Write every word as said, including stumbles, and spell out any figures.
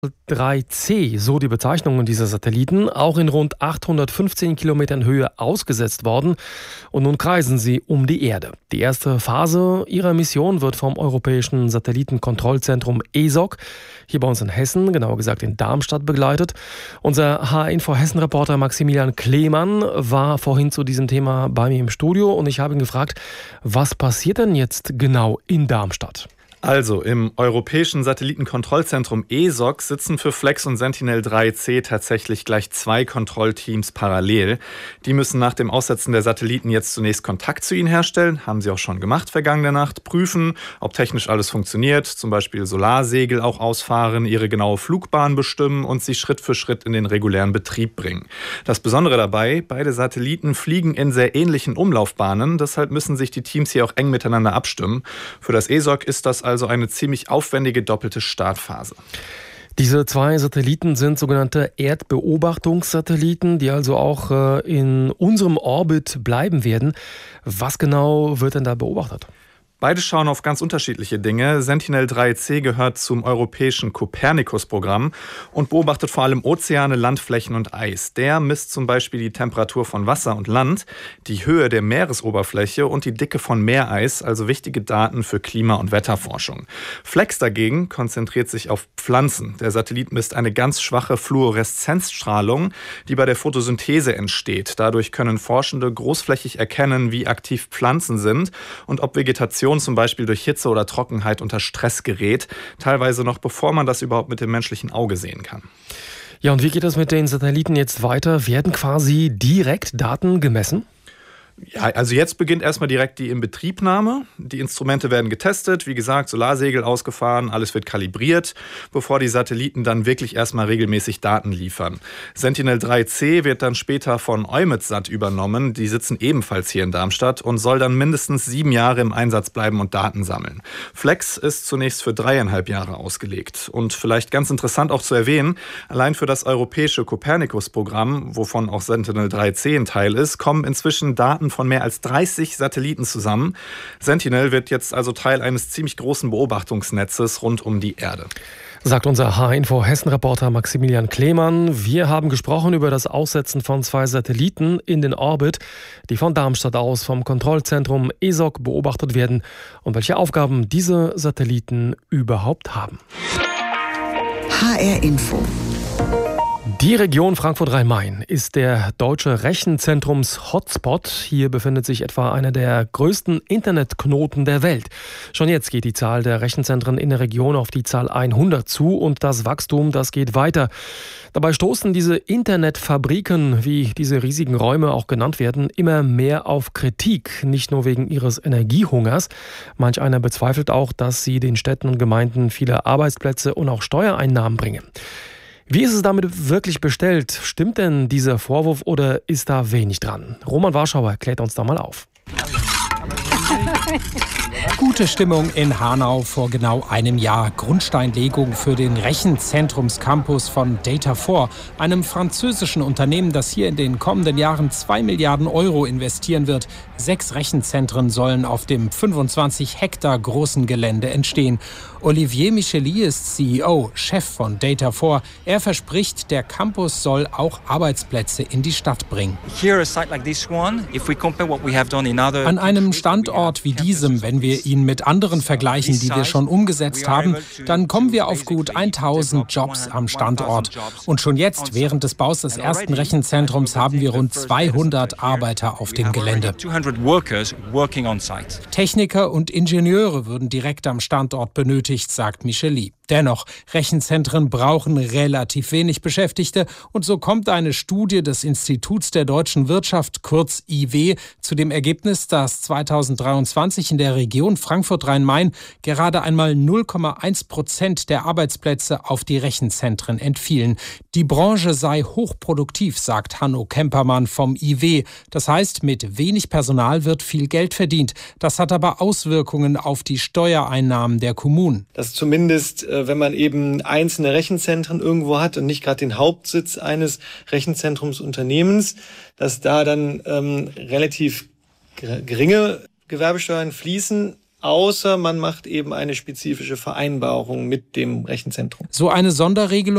drei C, so die Bezeichnungen dieser Satelliten, auch in rund achthundertfünfzehn Kilometern Höhe ausgesetzt worden und nun kreisen sie um die Erde. Die erste Phase ihrer Mission wird vom Europäischen Satellitenkontrollzentrum E S O C hier bei uns in Hessen, genauer gesagt in Darmstadt, begleitet. Unser H R-Info Hessen-Reporter Maximilian Klemann war vorhin zu diesem Thema bei mir im Studio und ich habe ihn gefragt, was passiert denn jetzt genau in Darmstadt? Also, im Europäischen Satellitenkontrollzentrum E S O C sitzen für Flex und Sentinel drei C tatsächlich gleich zwei Kontrollteams parallel. Die müssen nach dem Aussetzen der Satelliten jetzt zunächst Kontakt zu ihnen herstellen, haben sie auch schon gemacht vergangene Nacht, prüfen, ob technisch alles funktioniert, zum Beispiel Solarsegel auch ausfahren, ihre genaue Flugbahn bestimmen und sie Schritt für Schritt in den regulären Betrieb bringen. Das Besondere dabei, beide Satelliten fliegen in sehr ähnlichen Umlaufbahnen, deshalb müssen sich die Teams hier auch eng miteinander abstimmen. Für das E S O C ist das also eine ziemlich aufwendige doppelte Startphase. Diese zwei Satelliten sind sogenannte Erdbeobachtungssatelliten, die also auch äh, in unserem Orbit bleiben werden. Was genau wird denn da beobachtet? Beide schauen auf ganz unterschiedliche Dinge. Sentinel drei C gehört zum europäischen Copernicus-Programm und beobachtet vor allem Ozeane, Landflächen und Eis. Der misst zum Beispiel die Temperatur von Wasser und Land, die Höhe der Meeresoberfläche und die Dicke von Meereis, also wichtige Daten für Klima- und Wetterforschung. Flex dagegen konzentriert sich auf Pflanzen. Der Satellit misst eine ganz schwache Fluoreszenzstrahlung, die bei der Photosynthese entsteht. Dadurch können Forschende großflächig erkennen, wie aktiv Pflanzen sind und ob Vegetation zum Beispiel durch Hitze oder Trockenheit unter Stress gerät, teilweise noch bevor man das überhaupt mit dem menschlichen Auge sehen kann. Ja, und wie geht es mit den Satelliten jetzt weiter? Werden quasi direkt Daten gemessen? Ja, also jetzt beginnt erstmal direkt die Inbetriebnahme. Die Instrumente werden getestet, wie gesagt, Solarsegel ausgefahren, alles wird kalibriert, bevor die Satelliten dann wirklich erstmal regelmäßig Daten liefern. Sentinel drei C wird dann später von EUMETSAT übernommen, die sitzen ebenfalls hier in Darmstadt und soll dann mindestens sieben Jahre im Einsatz bleiben und Daten sammeln. Flex ist zunächst für dreieinhalb Jahre ausgelegt. Und vielleicht ganz interessant auch zu erwähnen, allein für das europäische Copernicus-Programm, wovon auch Sentinel drei C ein Teil ist, kommen inzwischen Daten von mehr als dreißig Satelliten zusammen. Sentinel wird jetzt also Teil eines ziemlich großen Beobachtungsnetzes rund um die Erde. Sagt unser H R-Info Hessen-Reporter Maximilian Klemann. Wir haben gesprochen über das Aussetzen von zwei Satelliten in den Orbit, die von Darmstadt aus vom Kontrollzentrum E S O C beobachtet werden und welche Aufgaben diese Satelliten überhaupt haben. H R-Info. Die Region Frankfurt-Rhein-Main ist der deutsche Rechenzentrums-Hotspot. Hier befindet sich etwa einer der größten Internetknoten der Welt. Schon jetzt geht die Zahl der Rechenzentren in der Region auf die Zahl hundert zu und das Wachstum, das geht weiter. Dabei stoßen diese Internetfabriken, wie diese riesigen Räume auch genannt werden, immer mehr auf Kritik, nicht nur wegen ihres Energiehungers. Manch einer bezweifelt auch, dass sie den Städten und Gemeinden viele Arbeitsplätze und auch Steuereinnahmen bringen. Wie ist es damit wirklich bestellt? Stimmt denn dieser Vorwurf oder ist da wenig dran? Roman Warschauer klärt uns da mal auf. Gute Stimmung in Hanau vor genau einem Jahr. Grundsteinlegung für den Rechenzentrumscampus von Data vier, einem französischen Unternehmen, das hier in den kommenden Jahren zwei Milliarden Euro investieren wird. Sechs Rechenzentren sollen auf dem fünfundzwanzig Hektar großen Gelände entstehen. Olivier Micheli ist C E O, Chef von Data vier. Er verspricht, der Campus soll auch Arbeitsplätze in die Stadt bringen. An einem Standort wie diesem, wenn wir ihn mit anderen vergleichen, die wir schon umgesetzt haben, dann kommen wir auf gut tausend Jobs am Standort. Und schon jetzt, während des Baus des ersten Rechenzentrums, haben wir rund zweihundert Arbeiter auf dem Gelände. Techniker und Ingenieure würden direkt am Standort benötigt, sagt Micheli. Dennoch, Rechenzentren brauchen relativ wenig Beschäftigte und so kommt eine Studie des Instituts der deutschen Wirtschaft, kurz I W, zu dem Ergebnis, dass zweitausenddreiundzwanzig in der Region Frankfurt-Rhein-Main gerade einmal null Komma eins Prozent der Arbeitsplätze auf die Rechenzentren entfielen. Die Branche sei hochproduktiv, sagt Hanno Kempermann vom I W. Das heißt, mit wenig Personal wird viel Geld verdient. Das hat aber Auswirkungen auf die Steuereinnahmen der Kommunen. Das zumindest wenn man eben einzelne Rechenzentren irgendwo hat und nicht gerade den Hauptsitz eines Rechenzentrumsunternehmens, dass da dann ähm, relativ geringe Gewerbesteuern fließen, außer man macht eben eine spezifische Vereinbarung mit dem Rechenzentrum. So eine Sonderregelung